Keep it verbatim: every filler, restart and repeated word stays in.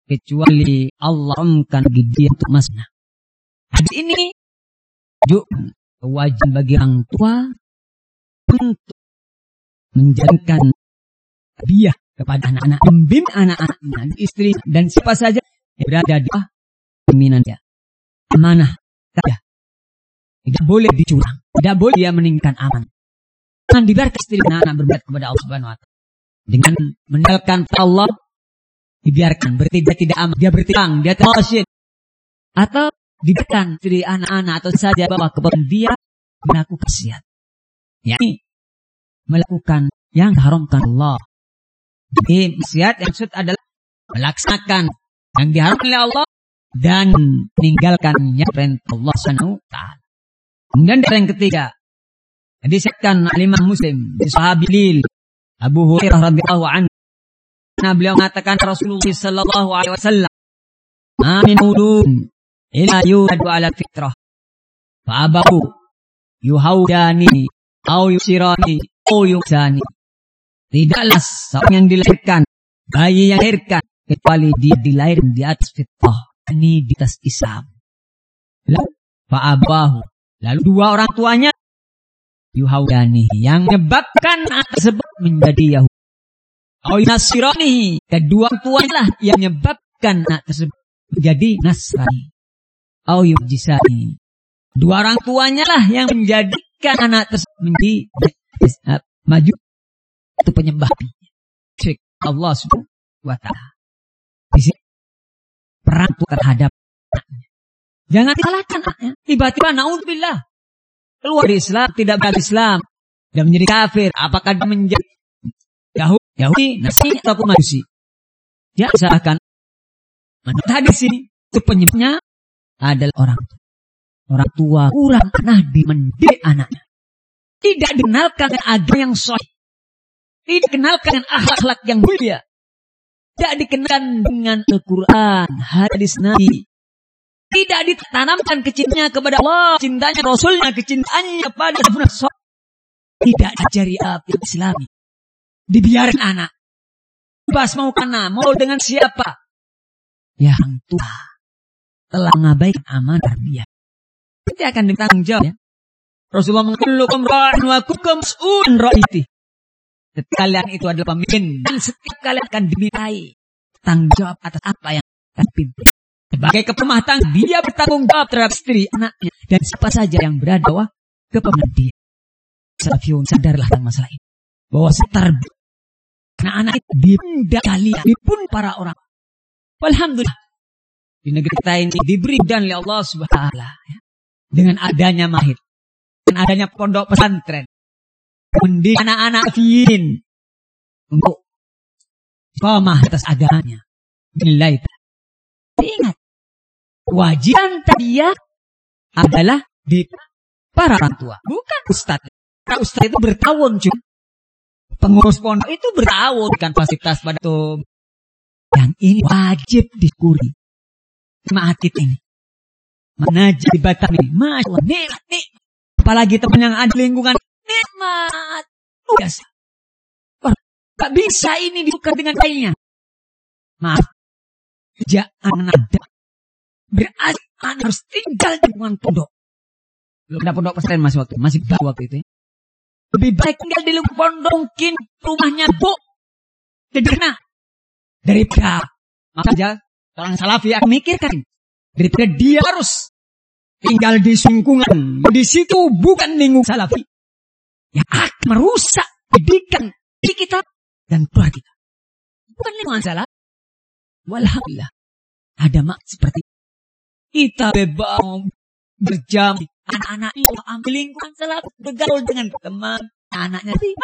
kecuali Allah haramkan bagi dia untuk masnah. Hadis ini juga kewajiban bagi orang tua untuk menjalankan tarbiyah kepada anak-anak, membimbing anak-anaknya, istri dan siapa saja yang berada di bawah pimpinan dia. Amanah tarbiyah tidak boleh dicurang, tidak boleh dia meninggalkan aman. Jangan dibiarkan istri dan anak berbuat kepada Allah Subhanahu wa taala dengan meninggalkan Allah, dibiarkan berarti dia tidak aman, dia bertilang, dia terlalu atau dibiarkan istri anak-anak atau saja bawa kepada dia melakukan maksiat, yakni melakukan yang diharamkan Allah. Jadi maksiat yang maksud adalah melaksanakan yang diharamkan oleh Allah dan meninggalkan yang perintah Allah Subhanahu wa taala. Kemudian yang ketiga, disebutkan Imam Muslim di sahabat Lil Abu Hurairah radhiyallahu anhu, nah beliau mengatakan Rasulullah sallallahu alaihi wasallam, "Amin ulun ila yuladu ala fitrah, fa abahu yuhaudani au yusirani au yuksani." Tidaklah seorang yang dilahirkan, bayi yang dilahirkan, kecuali dia dilahirkan di atas fitrah, ini di atas Islam. Lalu fa abahu, lalu dua orang tuanya yuhaudani, yang menyebabkan anak tersebut menjadi Yahudi. Au nasirani, kedua tuanya lah yang menyebabkan anak tersebut menjadi Nasrani. Au yujisani, dua orang tuanya lah yang menjadikan anak tersebut menjadi uh, maju itu penyembah syirik Allah Subhanahu wa taala. Perang terhadap anaknya. Jangan disalahkan anaknya. Tiba-tiba naudzubillah keluar dari Islam, tidak berislam dan menjadi kafir. Apakah dia menjadi Yahudi, Yahudi, Nasrani ataupun Majusi? Ya, misalkan menurut hadis ini itu penyebabnya adalah orang tua. Orang tua kurang pernah dimendidik anaknya. Tidak dikenalkan dengan agama yang sahih. Tidak dikenalkan dengan akhlak yang mulia. Tidak dikenalkan dengan Al-Quran, hadis Nabi. Tidak ditanamkan kecintaannya kepada Allah, cintanya Rasulnya, kecintaannya pada Rasulullah. Tidak diajari apa Islami. Dibiarkan anak. Bebas mau kana, mau dengan siapa. Yang tua telah mengabaikan amanah tarbiyah. Nanti akan ditanggung jawab ya. Rasulullah mengatakan, "Ra'in wa kullukum mas'ulun ra'iti." Setiap kalian itu adalah pemimpin dan setiap kalian akan dimintai tanggung jawab atas apa yang kalian pimpin. Sebagai kepala rumah tangga, dia bertanggung jawab terhadap istri, anaknya, dan siapa saja yang berada bawah kepemimpinan dia. Salafiyun, sadarlah tentang masalah ini. Bahwa setar anak-anak itu dibunda kalian, dibunda para orang. Alhamdulillah, di negeri kita ini diberi dan oleh Allah Subhanahu wa taala ya, dengan adanya mahid, dengan adanya pondok pesantren, mendidik anak-anak fiin untuk istiqomah atas agamanya. Billahi ta'ala. Ingat, kewajiban tarbiyah adalah di para orang tua, bukan ustaz. Para ustaz itu bertahun cuy. Pengurus pondok itu bertahun kan fasilitas pada itu. Yang ini wajib disyukuri. Maafit ini. Menajib di Batam ini. Masya Allah, nikmat, nikmat. Apalagi teman yang ada lingkungan. Nikmat. Biasa. Gak bisa ini ditukar dengan lainnya. Maaf. Jangan ada. Berarti anak harus tinggal di lingkungan pondok. Belum ada pondok pesantren masih waktu. Masih baru waktu itu ya. Lebih baik tinggal di lingkungan pondok. Mungkin rumahnya bu. Sederhana. Daripada. Maka saja. Orang salafi akan memikirkan. Daripada dia harus tinggal di lingkungan. Di situ bukan lingkungan salafi. Yang akan merusak pendidikan diri kita dan keluarga kita. Bukan lingkungan salah. Walhamdulillah. Ada mak seperti kita bebas berjam. Anak-anak itu ambil lingkungan salah. Bergaul dengan teman. Anaknya